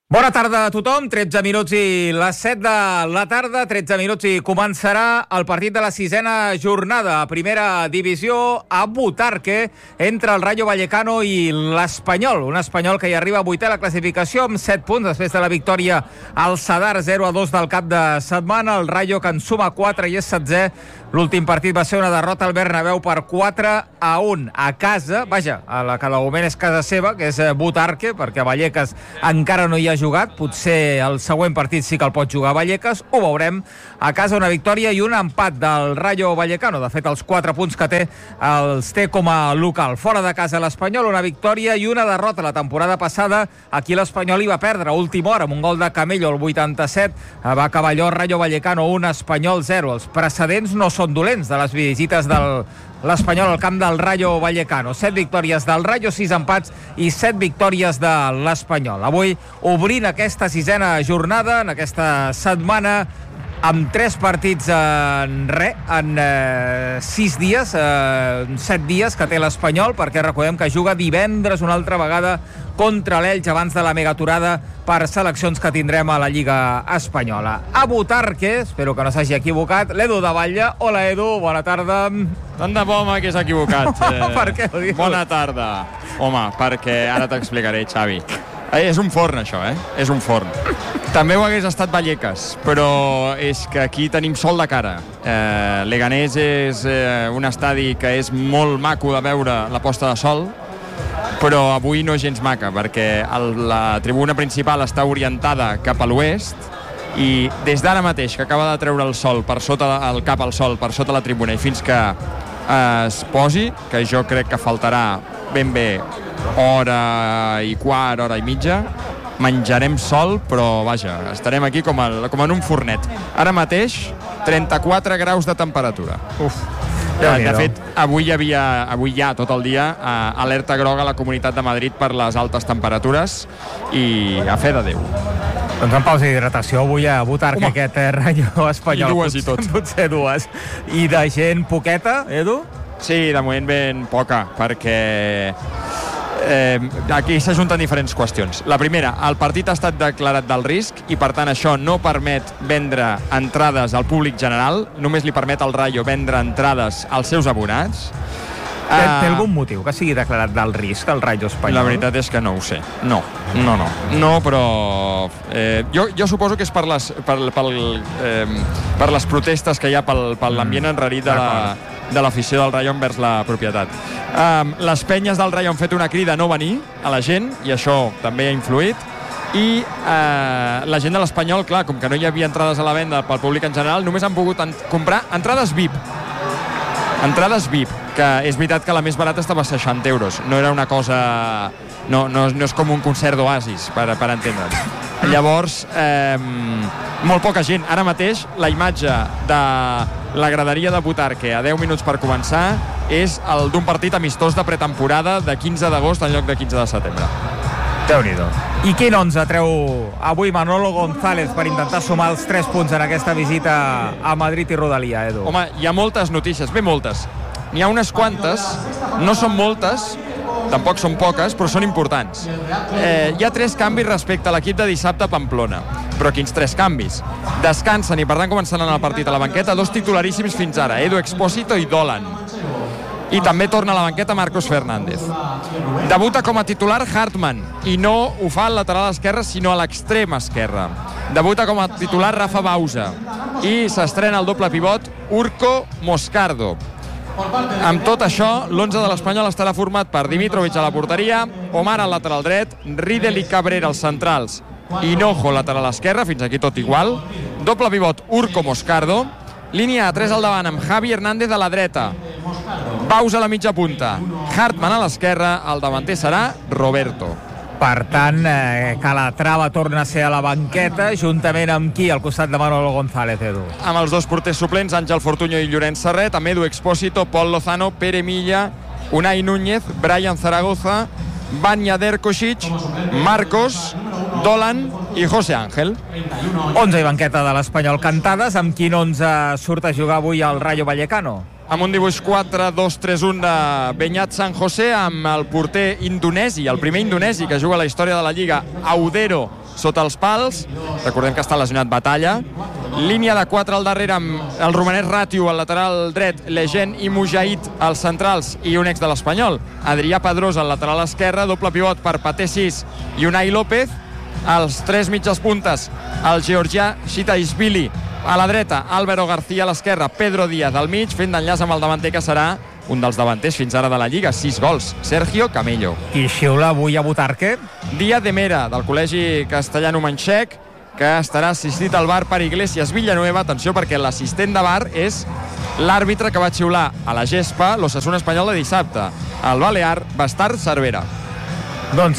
Bona tarda a tothom, 13 minuts i les 7 de la tarda, 13 minuts i començarà el partit de la sisena jornada a primera divisió a Butarque entre el Rayo Vallecano i l'Espanyol, un Espanyol que hi arriba a vuitè a la classificació amb 7 punts després de la victòria al Sadar 0-2 del cap de setmana, el Rayo que en suma 4 i és 16. L'últim partit va ser una derrota al Bernabéu per 4-1 a casa, vaja, a la que de moment és casa seva, que és Butarque, perquè Vallecas encara no hi ha jugat, potser el següent partit sí que el pot jugar Vallecas, ho veurem. A casa una victòria i un empat del Rayo Vallecano, de fet els 4 punts que té els té com a local. Fora de casa l'Espanyol, una victòria i una derrota. La temporada passada aquí l'Espanyol hi va perdre a última hora amb un gol de Camello al 87, va acabar allò Rayo Vallecano 1, Espanyol 0. Els precedents no són dolents de les visites de l'Espanyol al camp del Rayo Vallecano. 7 victòries del Rayo, 6 empats i 7 victòries de l'Espanyol. Avui obrint aquesta sisena jornada, en aquesta setmana, amb 3 partits en 6 dies, 7 dies que té l'Espanyol, perquè recordem que juga divendres una altra vegada contra l'Elx abans de la megaturada per seleccions que tindrem a la Lliga Espanyola. A Butarque, espero que no s'hagi equivocat, l'Edu de Batlle. Hola, Edu, bona tarda. Tant de bo, home, que s'ha equivocat. Per què ho dius? Bona tarda. Home, perquè ara t'explicaré, Xavi. És un forn, això, És un forn. També ho hagués estat Vallecas, però és que aquí tenim sol de cara. Leganés és un estadi que és molt maco de veure la posta de sol, però avui no és gens maca, perquè la tribuna principal està orientada cap a l'oest i des d'ara mateix, que acaba de treure el sol per sota el cap al sol, per sota la tribuna, i fins que es posi, que jo crec que faltarà ben bé hora i quart, hora i mitja, menjarem sol, però vaja, estarem aquí com en un fornet. Ara mateix 34 graus de temperatura. De fet, avui hi ha tot el dia alerta groga a la Comunitat de Madrid per les altes temperatures i a fe de Déu. Doncs en pausa d'hidratació avui a Butarque, aquest Rayo Espanyol. I dues i tot. Potser dues. I de gent poqueta, Edu? Sí, de moment ben poca, perquè aquí s'ajunten diferents qüestions. La primera, el partit ha estat declarat del risc i per tant això no permet vendre entrades al públic general, només li permet al Rayo vendre entrades als seus abonats. Té algun motiu que sigui declarat del risc el Rayo Espanyol? La veritat és que no ho sé. No, però jo suposo que és per les protestes que hi ha per l'ambient enrarit de l'afició del Rayo envers la propietat. Les penyes del Rayo han fet una crida a no venir a la gent, i això també ha influït, i la gent de l'Espanyol, clar, com que no hi havia entrades a la venda pel públic en general, només han pogut comprar entrades VIP, que és veritat que la més barata estava a 60 euros, no era una cosa... No és com un concert d'Oasis, per entendre'ns. Llavors, molt poca gent. Ara mateix, la imatge de la graderia de Butarque a 10 minuts per començar és el d'un partit amistós de pretemporada de 15 d'agost en lloc de 15 de setembre. Déu-n'hi-do. I quin 11 treu avui Manolo González per intentar sumar els 3 punts en aquesta visita a Madrid i Rodalia, Edu? Home, hi ha moltes notícies, moltes. N'hi ha unes quantes, no són moltes, tampoc són poques, però són importants. Hi ha 3 canvis respecte a l'equip de dissabte a Pamplona. Però quins 3 canvis? Descansen i per tant començaran el partit a la banqueta 2 titularíssims fins ara, Edu Expósito i Dolan. I també torna a la banqueta Marcos Fernández. Debuta com a titular Hartman, i no ho fa al lateral esquerre, sinó a l'extrem esquerre. Debuta com a titular Rafa Bauza, i s'estrena el doble pivot Urko Moscardo. Amb tot això, l'11 de l'Espanyol estarà format per Dimitrovic a la porteria, Omar al lateral dret, Riedel i Cabrera als centrals, Hinojo lateral esquerre, fins aquí tot igual, doble pivot Urko Moscardo, línia a 3 al davant amb Javi Hernández a la dreta, Bauza a la mitja punta, Hartman a l'esquerra, el davanter serà Roberto. Per tant, Calatrava torna a ser a la banqueta, juntament amb qui al costat de Manolo González, Edu? Amb els 2 porters suplents, Àngel Fortuño i Llorenç Serret, amb Edu Expósito, Pol Lozano, Pere Milla, Unai Núñez, Brian Zaragoza, Vanya Derkosic, Marcos, Dolan i José Ángel. 11 i banqueta de l'Espanyol cantades. Amb quin 11 surt a jugar avui al Rayo Vallecano? Amb un dibuix 4-2-3-1 de Beñat San José, amb el porter indonesi, el primer indonesi que juga a la història de la Lliga, Audero sota els pals, recordem que està lesionat Batalla, línia de 4 al darrere amb el romanès Ràtio al lateral dret, Legend i Mujahid als centrals i un ex de l'Espanyol, Adrià Pedrosa al lateral esquerre, doble pivot per Paté 6 i Unai López, als 3 mitges puntes el georgià Shitaishvili a la dreta, Álvaro García a l'esquerra, Pedro Díaz al mig, fent d'enllaç amb el davanter que serà un dels davanters fins ara de la Lliga, 6 gols, Sergio Camello. I xiula avui a Butarque? Díaz de Mera, del Col·legi Castellano Manxec, que estarà assistit al bar per Iglesias Villanueva. Atenció, perquè l'assistent de bar és l'àrbitre que va xiular a la gespa l'Osasuna Espanyol de dissabte, el balear Bastar Cervera. Doncs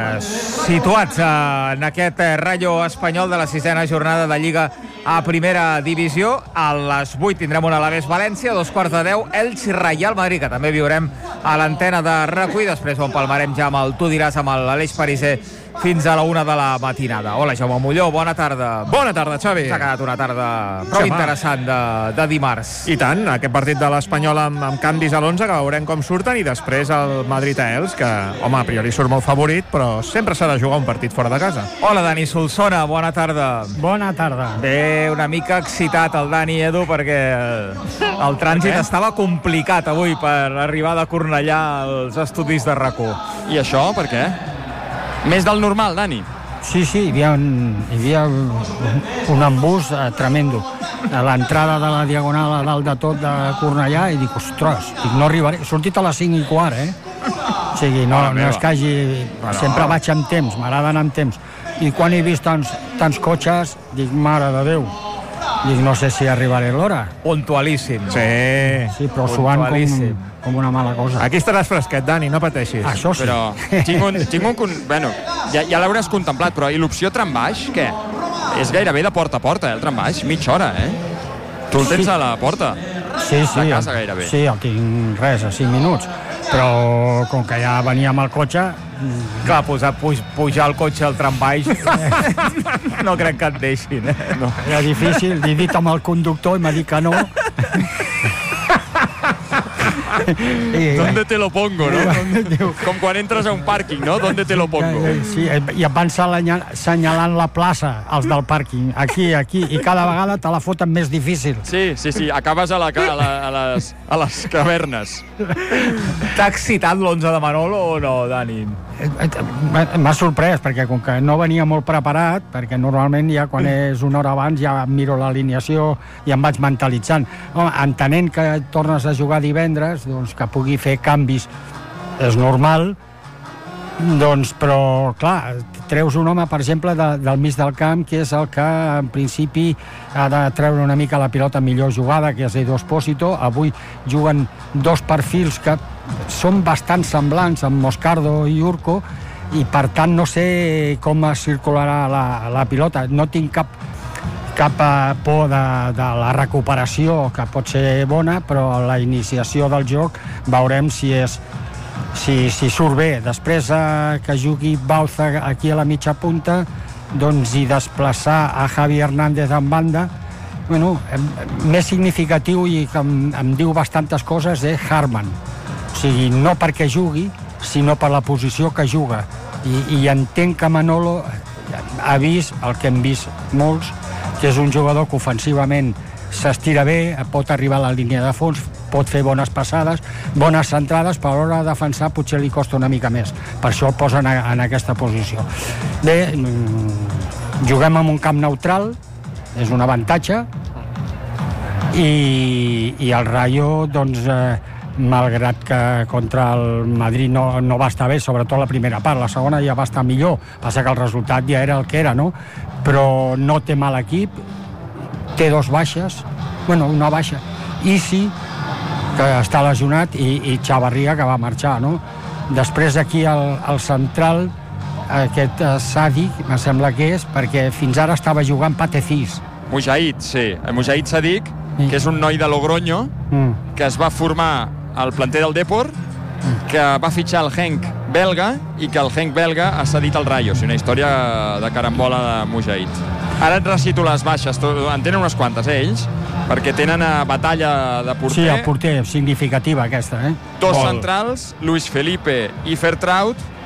situats en aquest Rayo Espanyol de la 6ª jornada de Lliga a primera divisió, a les 8 tindrem un Alavés València, a 2:15 Elx Reial Madrid, que també viurem a l'antena de RAC1, i després ho empalmarem ja amb el Tu diràs, amb l'Aleix Pariser, fins a la 1 de la matinada. Hola, Jaume Molló, bona tarda. Bona tarda, Xavi. S'ha quedat una tarda prou interessant de dimarts. I tant, aquest partit de l'Espanyol amb canvis a l'11, que veurem com surten, i després el Madrid-Elx, que, home, a priori surt molt favorit, però sempre s'ha de jugar un partit fora de casa. Hola, Dani Solsona, bona tarda. Bona tarda. Bé, una mica excitat el Dani, Edu, perquè el trànsit estava complicat avui per arribar de Cornellà als estudis de RAC1. I això, per què? Més del normal, Dani. Sí, hi havia un embús tremendo. A l'entrada de la Diagonal a dalt de tot de Cornellà, i dic, ostres, no arribaré. He sortit a les 5:15, O sigui, no és que hagi... Sempre vaig amb temps, m'agrada anar amb temps. I quan he vist tants cotxes, dic, mare de Déu. Dic, no sé si arribaré a l'hora. Puntualíssim. Sí, però suant com una mala cosa. Aquí estaràs fresquet, Dani, no pateixis. Això sí. Però bueno, ja l'hauràs contemplat, però i l'opció trambaix, què? És gairebé de porta a porta, el trambaix, mitja hora, Tu el tens a la porta. Sí. De casa, gairebé. Sí, el tinc res, a 5 minuts. Però com que ja venia amb el cotxe... Clar, pujar el cotxe al trambaix no crec que et deixin, No. Era difícil, he dit amb el conductor i m'ha dit que no. ¿Dónde te lo pongo, no? Com quan entres a un pàrquing, no? ¿Dónde te lo pongo? Sí, i em van senyalant la plaça, els del pàrquing, aquí, i cada vegada te la foten més difícil. Sí, acabes a les cavernes. T'ha excitat l'11 de Manolo o no, Dani? M'ha sorprès, perquè com que no venia molt preparat, perquè normalment ja quan és una hora abans ja miro l'alineació i em vaig mentalitzant. Home, entenent que tornes a jugar divendres, doncs que pugui fer canvis és normal, doncs, però clar, treus un home, per exemple, del mig del camp, que és el que en principi ha de treure una mica la pilota millor jugada, que és Edu Espósito. Avui juguen dos perfils que són bastant semblants, amb Moscardo i Urco, i per tant no sé com es circularà la pilota. No tinc cap por de la recuperació, que pot ser bona, però la iniciació del joc veurem si surt bé. Després que jugui Bauza aquí a la mitja punta, doncs, i desplaçar a Javi Hernández en banda, més significatiu i que em diu bastantes coses és Harman. O sigui, no perquè jugui, sinó per la posició que juga. I entenc que Manolo ha vist el que hem vist molts, que és un jugador que ofensivament s'estira bé, pot arribar a la línia de fons, pot fer bones passades, bones centrades, però a l'hora de defensar potser li costa una mica més. Per això el posen en aquesta posició. Bé, juguem en un camp neutral, és un avantatge, i el Rayo, doncs, malgrat que contra el Madrid no va estar bé, sobretot la primera part, la segona ja va estar millor, passa que el resultat ja era el que era, no? Però no té mal equip, té dos baixes, una baixa, Isi, que està lesionat, i Chavarria, que va marxar, no? Després aquí al central, aquest Sadik, me sembla que és, perquè fins ara estava jugant Patecís. Mujahid, sí. Mujahid Sadik, que és un noi de Logroño, que es va formar al planter del Depor, que va fitxar el Genk belga i que el Genk belga ha cedit al Rayo. És una història de carambola de Mujahid. Ara et recito les baixes, en tenen unes quantes, ells, perquè tenen Batalla de porter. Sí, el porter, significativa aquesta, Dos centrals, Luis Felipe i Fertraut,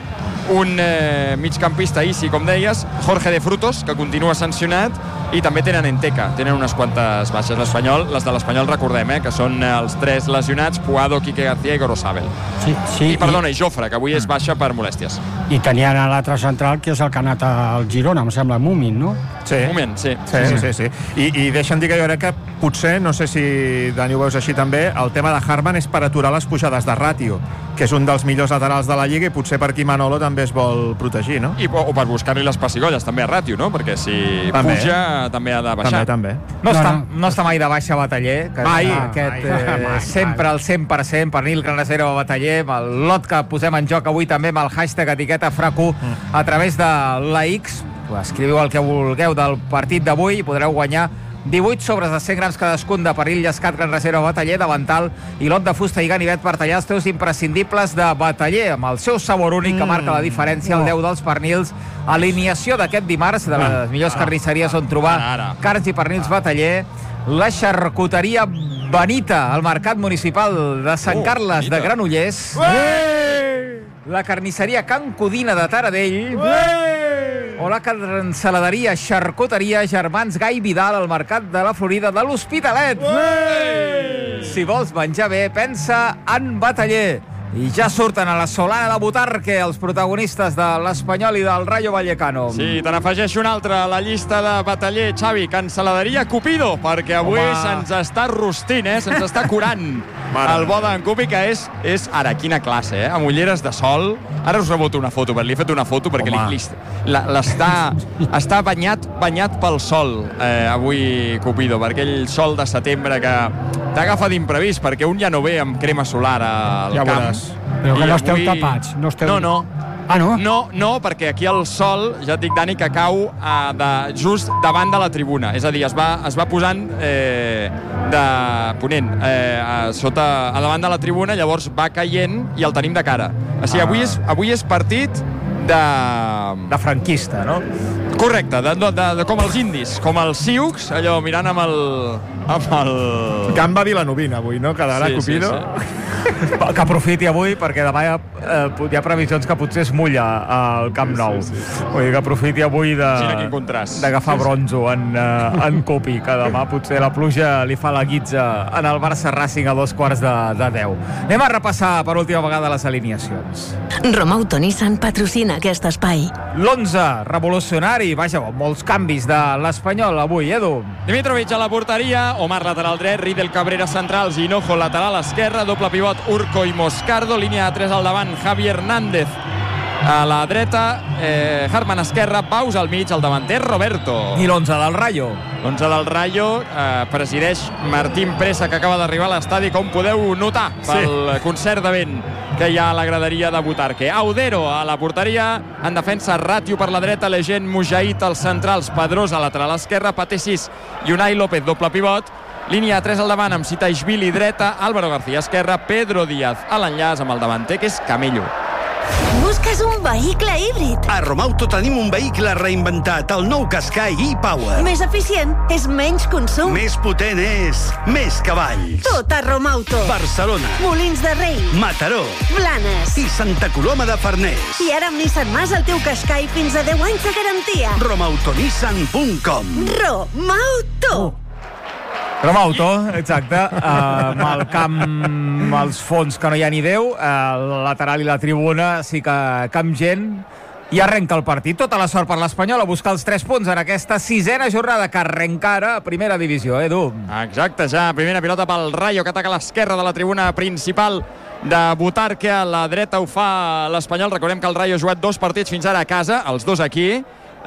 un migcampista Isi, com deies, Jorge de Frutos, que continua sancionat, i també tenen Enteca, tenen unes quantes baixes l'Espanyol, les de l'Espanyol recordem, que són els 3 lesionats, Puado, Quique García i Gorosabel. I Jofre, que avui és baixa per molèsties. I tenien a l'altre central, que és el que ha anat al Girona, em sembla, Mumin, no? Sí. Mumin, sí. I deixa'm dir que jo crec que potser, no sé si Dani ho veus així també, el tema de Hartmann és per aturar les pujades de ràtio, que és un dels millors laterals de la Lliga, i potser per aquí Manolo també es vol protegir, no? O per buscar-li les pessigolles també a ràtio, no? Perquè si puja també ha de baixar. També. No està mai de baixa Bataller, que mai. Sempre al 100%, pernil gran reserva Bataller, amb el lot que posem en joc avui també amb el hashtag etiqueta FRAC1 a través de la X. Escriviu el que vulgueu del partit d'avui i podreu guanyar 18 sobres de 100 grams cadascun de pernil llescat gran reserva Bataller, davantal i lot de fusta i ganivet per tallar els teus imprescindibles de Bataller, amb el seu sabor únic que marca la diferència, el 10 dels pernils. Alineació d'aquest dimarts de les millors carnisseries on trobar carns i pernils Bataller. La xarcuteria Benita, al mercat municipal de Sant Carles de Granollers. La carnisseria Can Codina de Taradell. O la cancel·laderia Xarcuteria Germans Gai Vidal al mercat de la Florida de l'Hospitalet. Si vols menjar bé, pensa en Bataller. I ja surten a la Solana de Butarque els protagonistes de l'Espanyol i del Rayo Vallecano. Sí, te n'afegeixo un altre a la llista de Bataller, Xavi, cancel·laderia Cupido, perquè avui se'ns està rostint, se'ns està curant el bo d'en Cupi, que és ara, quina classe, amb ulleres de sol. Ara us reboto una foto, li he fet una foto perquè està banyat pel sol avui Cupido, per aquell sol de setembre que t'agafa d'imprevist, perquè un ja no ve amb crema solar al camp. Però que no esteu tapats. No. Ah, no? No, perquè aquí el sol, ja et dic, Dani, que cau just davant de la tribuna. És a dir, es va posant de ponent a davant de la tribuna, llavors va caient i el tenim de cara. O sigui, avui és partit de franquista, no? Correcte, com els indis, com els siucs, allò mirant amb el... Gamba Vilanovina avui, no? Quedarà Cupido. Sí. Que aprofiti avui, perquè demà hi ha previsions que potser es mulla al Camp Nou. Vull dir que aprofiti avui d'agafar bronzo en Cupi, que demà potser la pluja li fa la guitza en el Barça Racing a 2:45. Anem a repassar per última vegada les alineacions. Romauto Nissan patrocina aquest espai. L'11, revolucionari, vaja, molts canvis de l'Espanyol avui, Edu. Dimitrovic a la porteria, Omar lateral dret, Riedel Cabrera centrals, Hinojo lateral esquerra, doble pivot Urco i Moscardo, línia de 3 al davant, Javi Hernández a la dreta, Hartmann esquerra, Paus al mig, el davanter Roberto. I l'11 del Rayo? L'11 del Rayo presideix Martín Presa, que acaba d'arribar a l'estadi, com podeu notar pel concert de vent que hi ha a la graderia de Butarque. Audero a la porteria, en defensa Ratio per la dreta, Legend Mujahid als centrals, Pedrosa lateral esquerra, Paté 6 i Unai López doble pivot, línia 3 al davant amb Sitaishvili dreta, Álvaro García esquerra, Pedro Díaz a l'enllaç amb el davanter, que és Camello. Busques un vehicle híbrid? A Romauto tenim un vehicle reinventat, el nou Qashqai e-Power. Més eficient és menys consum. Més potent és més cavalls. Tot a Romauto. Barcelona, Molins de Rei, Mataró, Blanes i Santa Coloma de Farners. I ara amb Nissan Mas el teu Qashqai fins a 10 anys de garantia. Romautonissan.com. Romauto. Romauto, exacte, amb el camp, els fons que no hi ha ni Déu, el lateral i la tribuna sí que camp gent, i arrenca el partit. Tota la sort per l'Espanyol a buscar els 3 punts en aquesta 6ena jornada que arrenca ara a primera divisió, Edu. Exacte, ja primera pilota pel Rayo, que ataca a l'esquerra de la tribuna principal de Butarque. A la dreta ho fa l'Espanyol. Recordem que el Rayo ha jugat 2 partits fins ara a casa, els 2 aquí.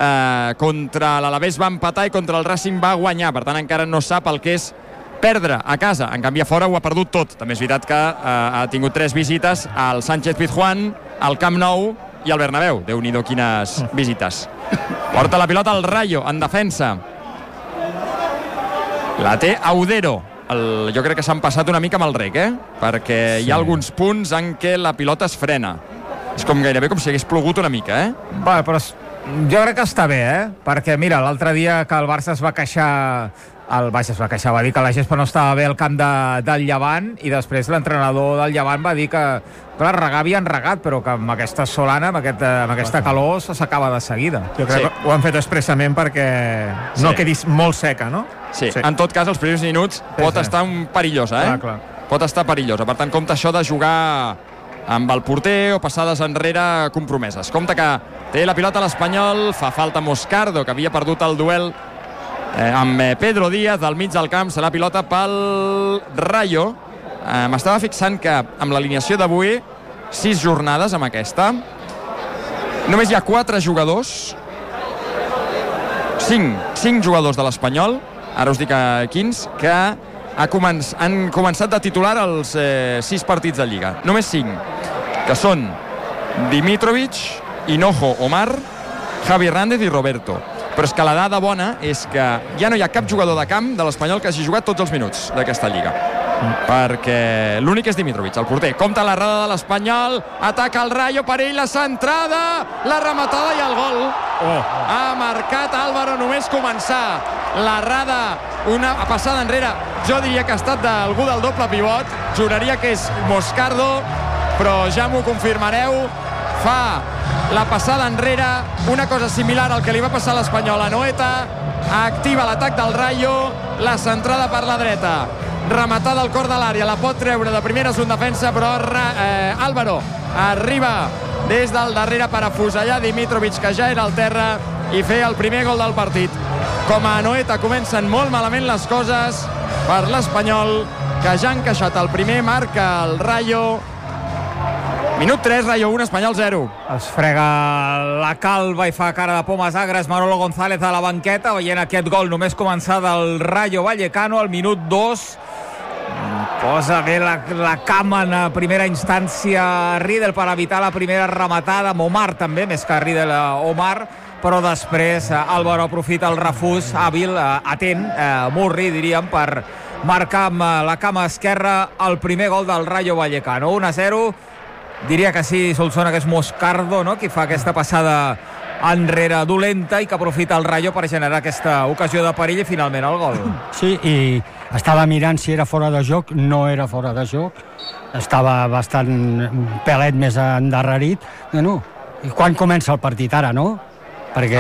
Contra l'Alavés va empatar i contra el Racing va guanyar, per tant encara no sap el que és perdre a casa, en canvi a fora ho ha perdut tot. També és veritat que ha tingut 3 visites al Sánchez Pizjuán, al Camp Nou i al Bernabéu. Déu-n'hi-do quines visites. Porta la pilota al Rayo en defensa, la té Audero. Jo crec que s'han passat una mica amb el rec, perquè hi ha alguns punts en què la pilota es frena. És com gairebé com si hagués plogut una mica, Va, però jo crec que està bé, perquè mira, l'altre dia que el Barça es va queixar es va queixar, va dir que la gespa no estava bé al camp del Llevant, i després l'entrenador del Llevant va dir que, clar, regar havien regat, però que amb aquesta solana, amb aquesta calor, s'acaba de seguida. Jo crec que ho han fet expressament perquè no quedi molt seca, no? Sí. En tot cas, els primers minuts pot estar perillosa, Clar. Pot estar perillosa. Per tant, compte això de jugar amb el porter o passades enrere compromeses. Compte que té la pilota l'Espanyol, fa falta Moscardo, que havia perdut el duel amb Pedro Díaz al mig del camp. Serà pilota pel Rayo. M'estava fixant que amb l'alineació d'avui 6 jornades amb aquesta, només hi ha 4 jugadors, 5 jugadors de l'Espanyol, ara us dic quins, que han començat de titular els 6 partits de Lliga. Només 5, que són Dimitrovic, Hinojo, Omar, Javi Hernández i Roberto. Però és que la dada bona és que ja no hi ha cap jugador de camp de l'Espanyol que hagi jugat tots els minuts d'aquesta Lliga, perquè l'únic és Dimitrovic, el porter. Compta l'errada de l'Espanyol, ataca el Rayo, perill, la centrada, la rematada i el gol. Ha marcat Álvaro només començar. L'errada, una passada enrere, jo diria que ha estat d'algú del doble pivot, juraria que és Moscardo, però ja m'ho confirmareu. Fa la passada enrere, una cosa similar al que li va passar a l'Espanyol a Noeta, activa l'atac del Rayo, la centrada per la dreta, rematada al cor de l'àrea, la pot treure de primeres un defensa, però Álvaro arriba des del darrere per afusellar Dimitrovic, que ja era al terra, i fer el primer gol del partit. Com a Noeta comencen molt malament les coses per l'Espanyol, que ja ha encaixat el primer, marca el Rayo. Minut 3, Rayo 1, Espanyol 0. Es frega la calva i fa cara de pomes agres Manolo González a la banqueta, veient aquest gol només començar del Rayo Vallecano al minut 2. Posa bé la cama en primera instància Riedel per evitar la primera rematada, amb Omar també, més que Riedel, Omar, però després Álvaro aprofita el refús hàbil, atent, Murri, diríem, per marcar amb la cama esquerra el primer gol del Rayo Vallecano. 1-0. Diria que sí, Solsona, que és Moscardo, no?, qui fa aquesta passada enrere dolenta i que aprofita el Rayo per generar aquesta ocasió de perill i finalment el gol. Sí, i estava mirant si era fora de joc, no era fora de joc, estava bastant un pelet més endarrerit. Bueno, i quan comença el partit? Ara, no? Perquè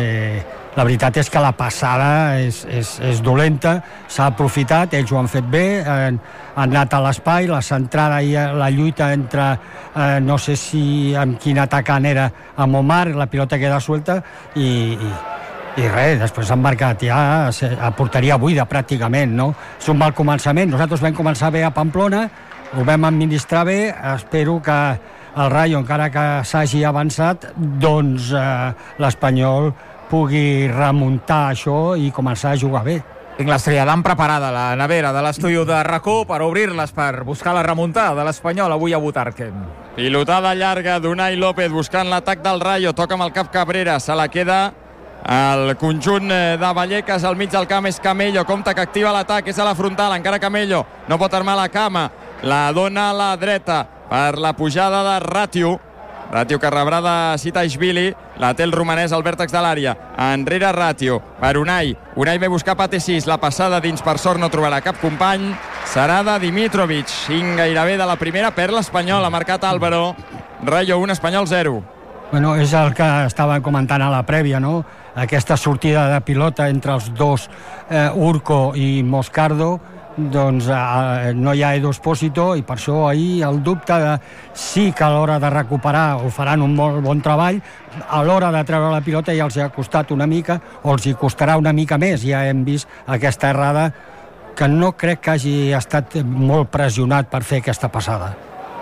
la veritat és que la passada és dolenta, s'ha aprofitat, ells ho han fet bé, han anat a l'espai, la centrada i la lluita entre, no sé si amb quin atacant era, amb Omar, la pilota queda suelta i res, després han marcat ja a porteria buida pràcticament, no? És un mal començament. Nosaltres vam començar bé a Pamplona, ho vam administrar bé, espero que el Rayo, encara que s'hagi avançat, doncs l'Espanyol pugui remuntar això i començar a jugar bé. Tinc l'estrella d'am preparada, la nevera de l'estudi de RAC1 per obrir-les, per buscar la remuntada de l'Espanyol avui a Butarque. Pilotada llarga d'Unai López buscant l'atac del Rayo, toca amb el cap Cabrera, se la queda el conjunt de Vallecas al mig del camp, és Camello, compta que activa l'atac, és a la frontal, encara Camello no pot armar la cama, la dona a la dreta per la pujada de Ratiu que rebrà de Sitaishvili, la té el romanès al vèrtex de l'àrea, enrere Ratiu per Unai ve a buscar Pate 6, la passada dins, per sort no trobarà cap company, serà de Dimitrovic, 5 gairebé de la primera, per l'Espanyol, ha marcat Álvaro. Rayo 1, Espanyol 0. Bueno, és el que estàvem comentant a la prèvia, no? Aquesta sortida de pilota entre els dos, Urco i Moscardo, doncs no hi ha Edu Espósito, i per això ahir el dubte de sí que a l'hora de recuperar ho faran un molt bon treball, a l'hora de treure la pilota ja els ha costat una mica, o els hi costarà una mica més. Ja hem vist aquesta errada, que no crec que hagi estat molt pressionat per fer aquesta passada.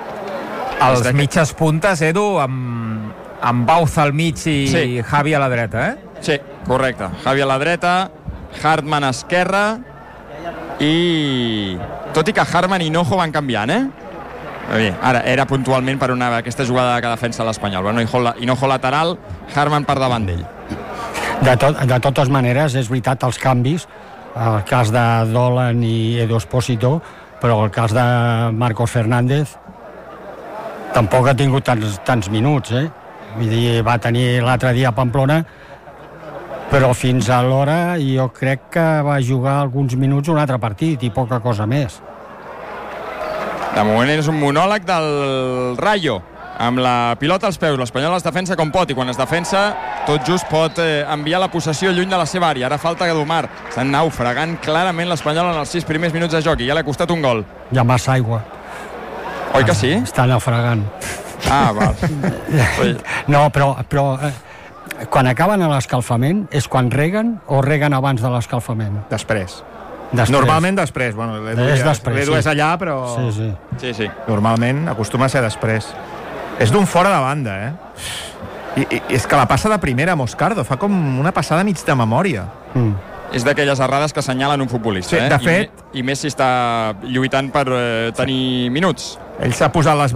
Els mitges puntes, Edu, amb Bauza al mig i Javi a la dreta, Sí, correcte. Javi a la dreta, Hartmann a esquerra, i tot i que Hartmann i Hinojo van canviant, Bé, ara era puntualment per aquesta jugada que defensa l'Espanyol. Bueno, Hinojo lateral, Hartmann per davant d'ell. De totes maneres, és veritat, els canvis, el cas de Dolan i Edu Espósito, però el cas de Marcos Fernández tampoc ha tingut tants minuts, Vull dir, va tenir l'altre dia a Pamplona Però fins a l'hora jo crec que va jugar alguns minuts un altre partit i poca cosa més. De moment és un monòleg del Rayo, amb la pilota als peus. L'Espanyol es defensa com pot, i quan es defensa tot just pot enviar la possessió lluny de la seva àrea. Ara falta Guedomar. Estan naufragant clarament l'Espanyol en els 6 primers minuts de joc, i ja l'ha costat un gol. Hi ha massa aigua. Oi que sí? Està naufragant. Ah, val. No, però quan acaben l'escalfament és quan reguen o reguen abans de l'escalfament? Després. Normalment després. Bueno, l'Edu és allà, però Sí. Normalment acostuma a ser després. És d'un fora de banda, I és que la passa de primera, Moscardo, fa com una passada mig de memòria. És d'aquelles errades que assenyalen un futbolista, Sí, de fet. I més si està lluitant per tenir minuts. Ell s'ha posat les